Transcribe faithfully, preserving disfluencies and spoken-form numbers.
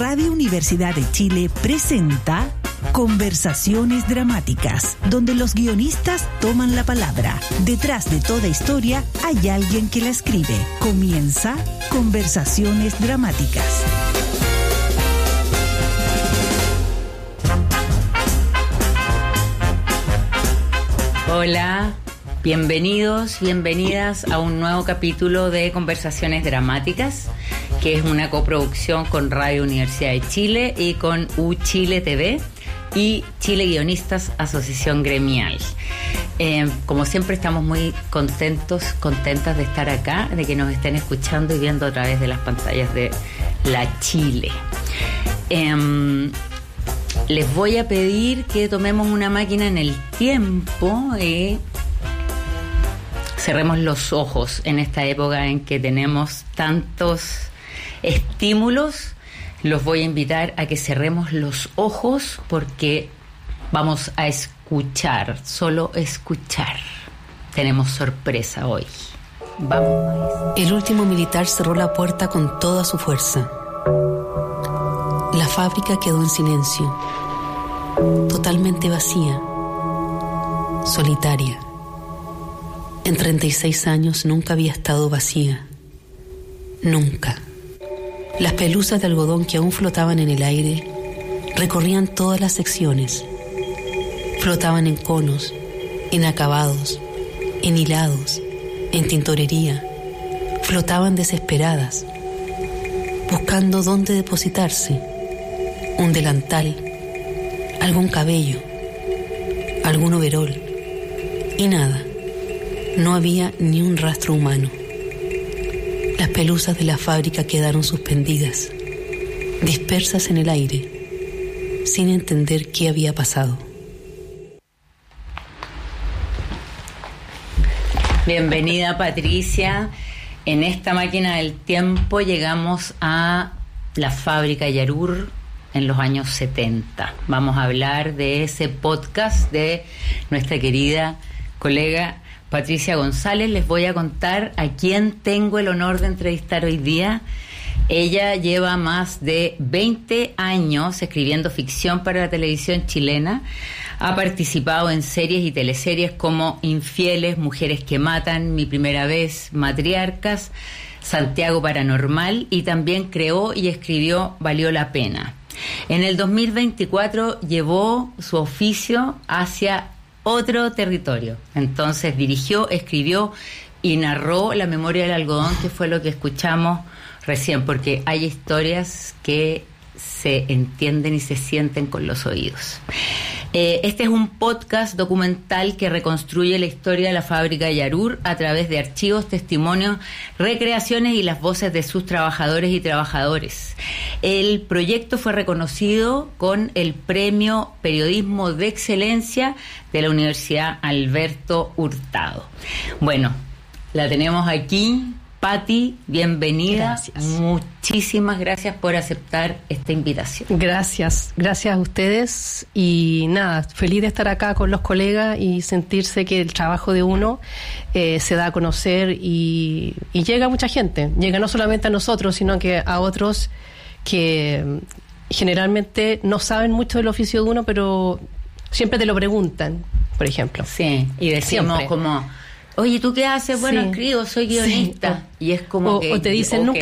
Radio Universidad de Chile presenta Conversaciones Dramáticas, donde los guionistas toman la palabra. Detrás de toda historia hay alguien que la escribe. Comienza Conversaciones Dramáticas. Hola, bienvenidos, bienvenidas a un nuevo capítulo de Conversaciones Dramáticas, que es una coproducción con Radio Universidad de Chile y con U Chile T V y Chile Guionistas Asociación Gremial. Eh, como siempre estamos muy contentos, contentas de estar acá, de que nos estén escuchando y viendo a través de las pantallas de la Chile. Eh, les voy a pedir que tomemos una máquina en el tiempo y cerremos los ojos en esta época en que tenemos tantos estímulos. Los voy a invitar a que cerremos los ojos porque vamos a escuchar, solo escuchar. Tenemos sorpresa hoy. Vamos. El último militar cerró la puerta con toda su fuerza. La fábrica quedó en silencio, totalmente vacía, solitaria. En treinta y seis años nunca había estado vacía. Nunca. Las pelusas de algodón que aún flotaban en el aire recorrían todas las secciones. Flotaban en conos, en acabados, en hilados, en tintorería. Flotaban desesperadas, buscando dónde depositarse. Un delantal, algún cabello, algún overol. Y nada, no había ni un rastro humano. Las pelusas de la fábrica quedaron suspendidas, dispersas en el aire, sin entender qué había pasado. Bienvenida, Patricia. En esta máquina del tiempo llegamos a la fábrica Yarur en los años setenta. Vamos a hablar de ese podcast de nuestra querida colega Patricia González. Les voy a contar a quién tengo el honor de entrevistar hoy día. Ella lleva más de veinte años escribiendo ficción para la televisión chilena. Ha participado en series y teleseries como Infieles, Mujeres que Matan, Mi Primera Vez, Matriarcas, Santiago Paranormal, y también creó y escribió Valió la Pena. En el dos mil veinticuatro llevó su oficio hacia otro territorio. Entonces dirigió, escribió y narró La Memoria del Algodón, que fue lo que escuchamos recién, porque hay historias que se entienden y se sienten con los oídos. Eh, este es un podcast documental que reconstruye la historia de la fábrica de Yarur a través de archivos, testimonios, recreaciones y las voces de sus trabajadores y trabajadores. El proyecto fue reconocido con el Premio Periodismo de Excelencia de la Universidad Alberto Hurtado. Bueno, la tenemos aquí. Pati, bienvenida. Gracias. Muchísimas gracias por aceptar esta invitación. Gracias, gracias a ustedes y nada, feliz de estar acá con los colegas y sentirse que el trabajo de uno eh, se da a conocer y, y llega a mucha gente. Llega no solamente a nosotros, sino que a otros que generalmente no saben mucho del oficio de uno, pero siempre te lo preguntan, por ejemplo. Sí, y decimos siempre como... Oye, ¿tú qué haces? Bueno, sí, escribo, soy guionista. Sí. Y es como o, que... O te dicen, okay. nunca